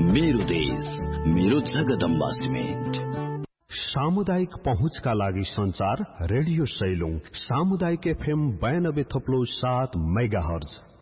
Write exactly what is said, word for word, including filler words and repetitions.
मेरो देश, मेरो जगदम्बा सिमेन्ट। सामुदायिक पहुँचका लागि संचार रेडियो सैलुङ सामुदायिक एफएम बयानब्बे थप्लो सात मेगा हर्ज।